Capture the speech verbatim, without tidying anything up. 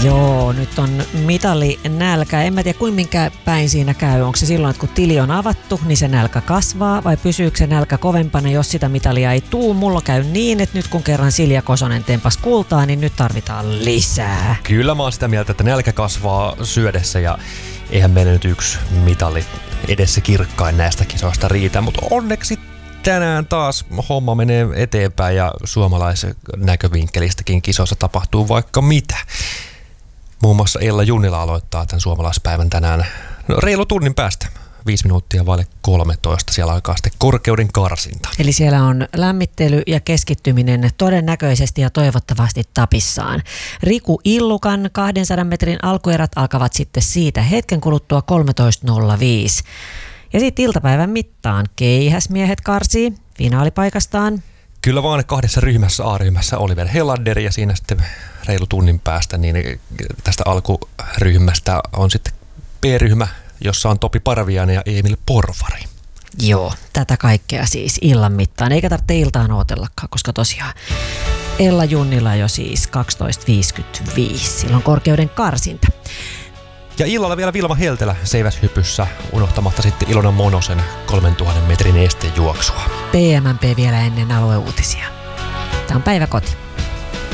Joo, nyt on mitali nälkä. En mä tiedä, kuinka päin siinä käy. Onko se silloin, että kun tili on avattu, niin se nälkä kasvaa, vai pysyykö se nälkä kovempana, jos sitä mitalia ei tuu? Mulla käy niin, että nyt kun kerran Silja Kosonen tempas kultaa, niin nyt tarvitaan lisää. Kyllä mä oon sitä mieltä, että nälkä kasvaa syödessä ja eihän meillä nyt yksi mitali edessä kirkkain näistä kisoista riitä, mutta onneksi tänään taas homma menee eteenpäin ja suomalaisen näkövinkkelistäkin kisoissa tapahtuu vaikka mitä. Muun muassa Ella Junnila aloittaa tämän suomalaispäivän tänään no, reilu tunnin päästä. Viisi minuuttia vaille kolmetoista. Siellä alkaa sitten korkeuden karsinta. Eli siellä on lämmittely ja keskittyminen todennäköisesti ja toivottavasti tapissaan. Riku Illukan kahdensadan metrin alkuerät alkavat sitten siitä hetken kuluttua kolmetoista nolla viisi. Ja sitten iltapäivän mittaan keihäsmiehet karsii finaalipaikastaan. Kyllä vaan kahdessa ryhmässä, A-ryhmässä Oliver Helander ja siinä sitten reilu tunnin päästä niin tästä alkuryhmästä on sitten B-ryhmä, jossa on Topi Parviainen ja Emil Porvari. Joo, tätä kaikkea siis illan mittaan. Eikä tarvitse iltaan ootellakaan, koska tosiaan Ella Junnila jo siis kaksitoista viisikymmentäviisi. Silloin korkeuden karsinta. Ja illalla vielä Vilma Heltelä seiväshypyssä, unohtamatta sitten Ilona Monosen kolmentuhannen metrin estejuoksua. P M P vielä ennen alueuutisia. Tämä on Päiväkoti.